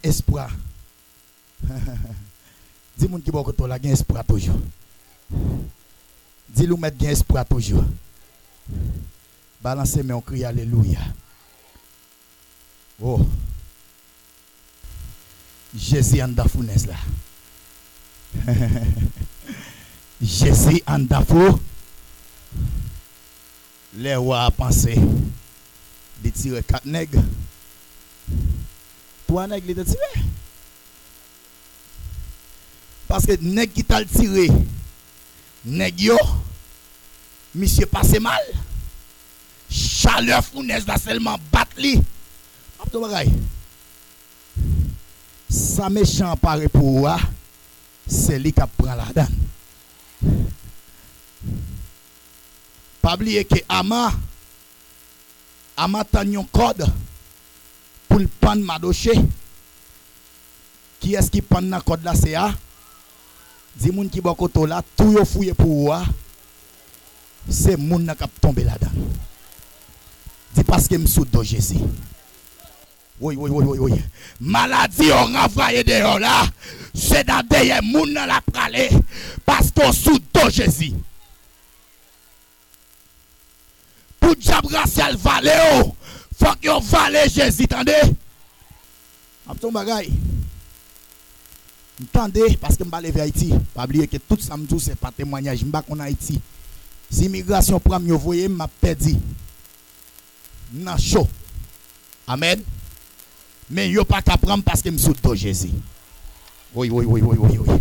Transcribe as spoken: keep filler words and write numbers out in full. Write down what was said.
espoir. Dis-moi qui va côté là, gain espoir toujours. Dis-lui mettre gain espoir toujours. Balancez mais on crie alléluia. Oh. Jésus en dafounes là. Jésus en dafou. Les rois a pensé de tirer quatre nègres. Trois nègres les tiré. Parce que nègre qui t'a tiré, nègre yo, monsieur passe mal. Chaleur fournaise là seulement battre li. Ça méchant paraît pour c'est lui qui prend la donne. Pas oublier que Ama Ama tan yon code pour le pan madoché. Qui est-ce qui pan na code là c'est a? Dis moun qui bon koto là tout yo fouye pour wa. C'est moun na k'ap tomber là-dedans. Dis parce que m'sou do Jésus. Oui oui oui oui oui. Maladie on renvoyé dehors là, c'est dans derrière moun nan la pralé parce qu'on sous do Jésus. Pour diable racial valer faut que valer Jésus, attendez. Abton bagay. Attendez parce que m'ba lever Haïti, pas oublier que tout ça m'dou c'est pas témoignage, m'ba kon Haïti. Si immigration prend mieux voyer m'a perdu. Nan chaud. Amen. Mais yo pas qu'à prendre parce que m'sou do Jésus. Oui oui oui oui oui oui.